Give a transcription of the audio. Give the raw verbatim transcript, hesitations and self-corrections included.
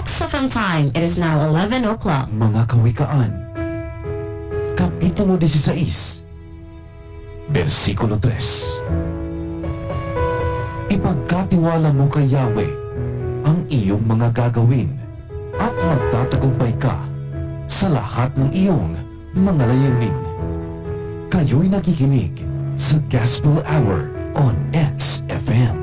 X F M time. It is now eleven o'clock. Mga Kawikaan, Kapitulo sixteen, Versikulo three. Ipagkatiwala mo kay Yahweh ang iyong mga gagawin at magtatagumpay ka sa lahat ng iyong mga layunin. Kayo'y nakikinig sa Gospel Hour on X F M.